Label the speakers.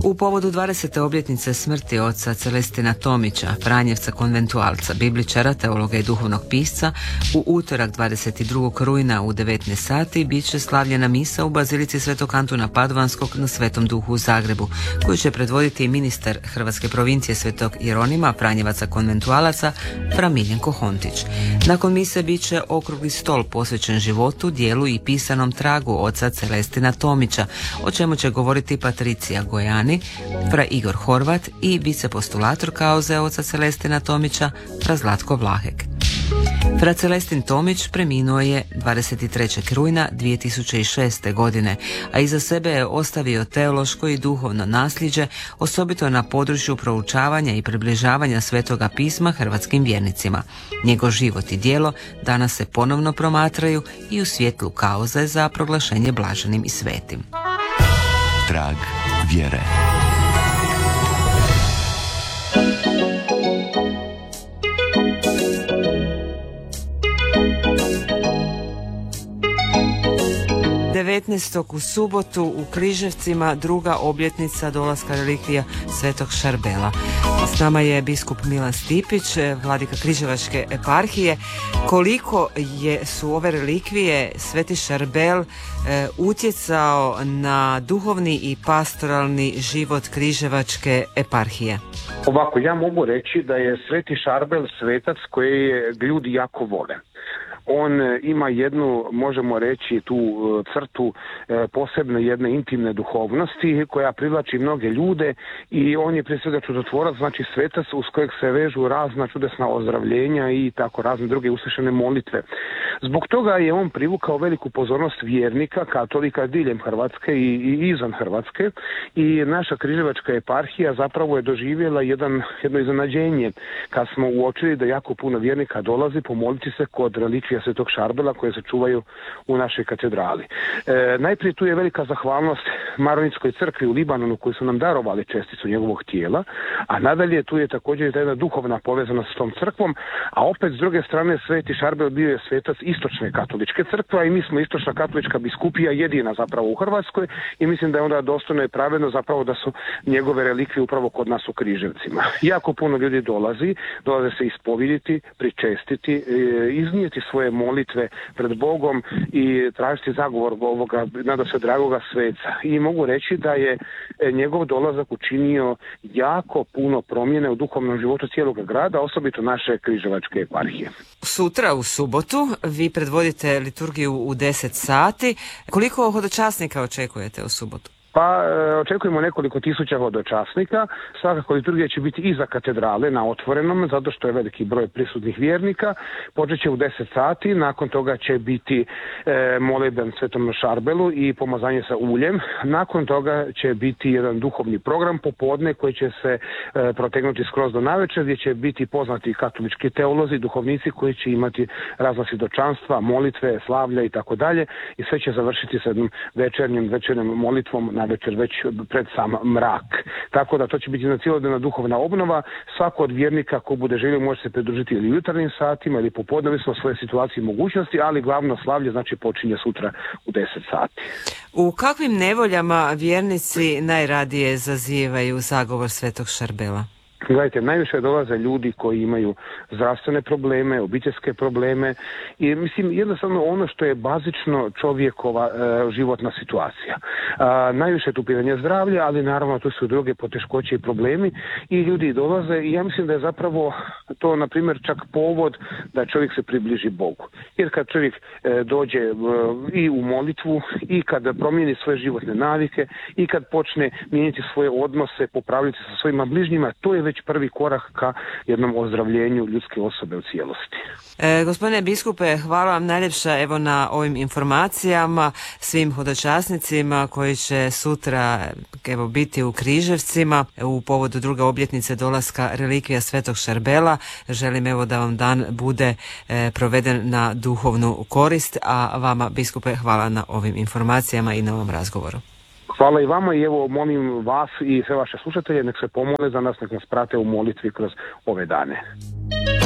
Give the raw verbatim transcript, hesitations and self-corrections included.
Speaker 1: U povodu dvadesete obljetnice smrti oca Celestina Tomića, franjevca konventualca, bibličara, teologa i duhovnog pisca, u utorak dvadeset drugog rujna u devetnaest sati bit će slavljena misa u Bazilici Svetog Antuna Padovanskog na Svetom Duhu u Zagrebu, koju će predvoditi ministar Hrvatske provincije Svetog Jeronima, franjevaca konventualaca, fra Miljenko Hontić. Nakon mise bit će okrugli stol posvećen životu, dijelu i pisanom tragu oca Celestina Tomića, o čemu će govoriti Patricija Gojani, fra Igor Horvat i vicepostulator kauze oca Celestina Tomića, fra Zlatko Vlahek. Fra Celestin Tomić preminuo je dvadeset trećeg rujna dvije tisuće šeste. godine, a iza sebe je ostavio teološko i duhovno nasljeđe, osobito na području proučavanja i približavanja Svetoga pisma hrvatskim vjernicima. Njegov život i djelo danas se ponovno promatraju i u svjetlu kauze za proglašenje blaženim i svetim.
Speaker 2: Trag vjere.
Speaker 1: devetnaestog u subotu u Križevcima druga obljetnica dolaska relikvija Svetog Šarbela. S nama je biskup Milan Stipić, vladika Križevačke eparhije. Koliko je, su ove relikvije Sveti Šarbel e, utjecao na duhovni i pastoralni život Križevačke eparhije?
Speaker 3: Ovako, ja mogu reći da je Sveti Šarbel svetac koji ljudi jako vole. On ima jednu, možemo reći, tu crtu posebne jedne intimne duhovnosti koja privlači mnoge ljude i on je prije svega čudotvorac, znači svetac uz kojeg se vežu razna čudesna ozdravljenja i tako razne druge uslišene molitve. Zbog toga je on privukao veliku pozornost vjernika, katolika diljem Hrvatske i, i izvan Hrvatske i naša Križevačka eparhija zapravo je doživjela jedan, jedno iznenađenje kad smo uočili da jako puno vjernika dolazi pomoliti se kod relikvija Svetog Šarbela koje se čuvaju u našoj katedrali. E, najprije tu je velika zahvalnost Maronitskoj crkvi u Libanonu koji su nam darovali česticu njegovog tijela, a nadalje tu je također jedna duhovna povezanost s tom crkvom, a opet s druge strane Sveti Šarbel bio je svetac istočne katoličke crkve i mi smo istočna katolička biskupija jedina zapravo u Hrvatskoj i mislim da je onda dostojno i pravedno zapravo da su njegove relikvije upravo kod nas u Križevcima. Jako puno ljudi dolazi, dolaze se ispoviditi, pričestiti, e, iznijeti svoje molitve pred Bogom i tražiti zagovor ovoga nadasve dragoga sveca. I mogu reći da je njegov dolazak učinio jako puno promjene u duhovnom životu cijelog grada, osobito naše Križevačke eparhije.
Speaker 1: Sutra u subotu vi predvodite liturgiju u deset sati. Koliko hodočasnika očekujete u subotu?
Speaker 3: Pa očekujemo nekoliko tisuća hodočasnika. Svakako liturgija će biti iza katedrale na otvorenom, zato što je veliki broj prisutnih vjernika. Počet će u deset sati, nakon toga će biti e, molitben Svetom Šarbelu i pomazanje sa uljem. Nakon toga će biti jedan duhovni program popodne koji će se e, protegnuti skroz do navečer, gdje će biti poznati katolički teolozi, duhovnici koji će imati razna svjedočanstva, molitve, slavlja i tako dalje. I sve će završiti sa jednom večernjim, večernjom molitvom na večer već pred sam mrak. Tako da to će biti jedna cijelodnevna duhovna obnova. Svako od vjernika ko bude želio može se pridružiti ili jutarnjim satima ili popodne, ovisno o svoje situacije i mogućnosti, ali glavno slavlje znači počinje sutra u deset sati.
Speaker 1: U kakvim nevoljama vjernici najradije zazivaju zagovor Svetog Šarbela?
Speaker 3: Gledajte, najviše dolaze ljudi koji imaju zdravstvene probleme, obiteljske probleme i mislim jednostavno ono što je bazično čovjekova e, životna situacija. A, najviše tu pitanje zdravlja, ali naravno tu su druge poteškoće i problemi i ljudi dolaze i ja mislim da je zapravo to na primjer čak povod da čovjek se približi Bogu. Jer kad čovjek e, dođe e, i u molitvu i kad promijeni svoje životne navike i kad počne mijenjati svoje odnose, popravljati sa svojima bližnjima, to je već prvi korak ka jednom ozdravljenju ljudske osobe u cijelosti.
Speaker 1: E, gospodine biskupe, hvala vam najljepša evo na ovim informacijama, svim hodočasnicima koji će sutra evo biti u Križevcima u povodu druge obljetnice dolaska relikvija Svetog Šarbela. Želim evo da vam dan bude e, proveden na duhovnu korist, a vama biskupe hvala na ovim informacijama i na ovom razgovoru.
Speaker 3: Hvala i vama i evo molim vas i sve vaše slušatelje nek se pomole za nas, nek nas prate u molitvi kroz ove dane.